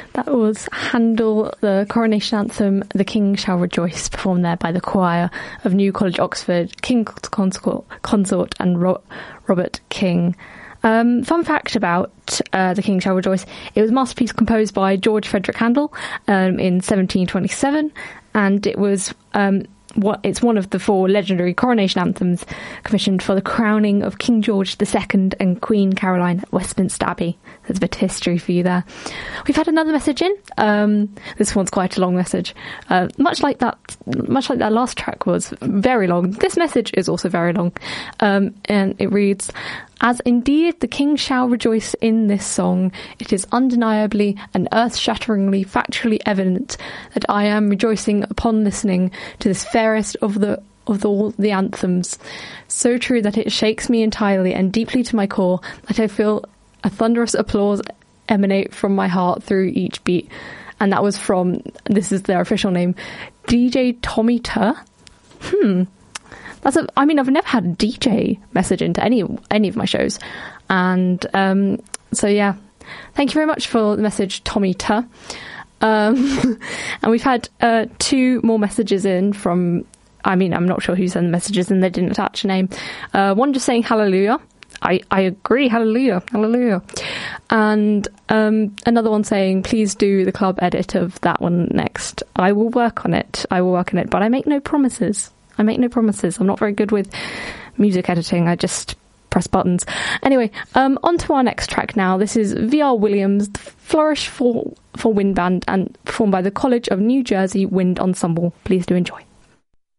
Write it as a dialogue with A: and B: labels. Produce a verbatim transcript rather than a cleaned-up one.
A: That was Handel, the coronation anthem, The King Shall Rejoice, performed there by the choir of New College, Oxford, King's Consort, Consort and Ro- Robert King. Um, fun fact about uh, The King Shall Rejoice, it was a masterpiece composed by George Frederick Handel um, in seventeen twenty-seven, and it was... Um, What, it's one of the four legendary coronation anthems commissioned for the crowning of King George the Second and Queen Caroline at Westminster Abbey. There's a bit of history for you there. We've had another message in. Um, this one's quite a long message. Uh, much like that, much like that last track was very long. This message is also very long. Um, and it reads, "As indeed the king shall rejoice in this song, it is undeniably and earth-shatteringly factually evident that I am rejoicing upon listening to this fairest of the of the, all the anthems, so true that it shakes me entirely and deeply to my core, that I feel a thunderous applause emanate from my heart through each beat." And that was from, this is their official name, D J Tommy Tur. Hmm. That's a, I mean, I've never had a D J message into any any of my shows. And um, so, yeah, thank you very much for the message, Tommy Tur. Um, and we've had uh, two more messages in from, I mean, I'm not sure who sent the messages and they didn't attach a name. Uh, one just saying hallelujah. I, I agree, hallelujah, hallelujah. And um, another one saying, please do the club edit of that one next. I will work on it. I will work on it, but I make no promises. I make no promises. I'm not very good with music editing. I just press buttons. Anyway, um, on to our next track now. This is V R Williams, Flourish for, for Wind Band, and performed by the College of New Jersey Wind Ensemble. Please do enjoy.